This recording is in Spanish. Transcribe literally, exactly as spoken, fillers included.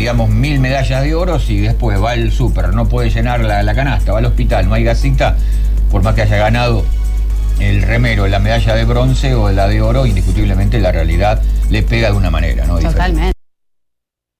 digamos, mil medallas de oro, si después va al súper, no puede llenar la, la canasta, va al hospital, no hay gasita, por más que haya ganado el remero, la medalla de bronce o la de oro, indiscutiblemente la realidad le pega de una manera, ¿no? Totalmente.